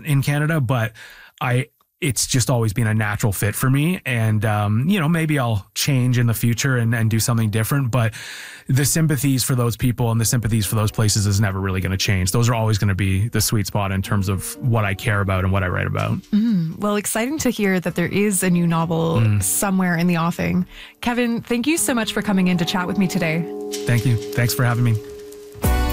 in Canada, but it's just always been a natural fit for me. And, maybe I'll change in the future and do something different, but the sympathies for those people and the sympathies for those places is never really going to change. Those are always going to be the sweet spot in terms of what I care about and what I write about. Well, exciting to hear that there is a new novel somewhere in the offing. Kevin, thank you so much for coming in to chat with me today. Thank you. Thanks for having me.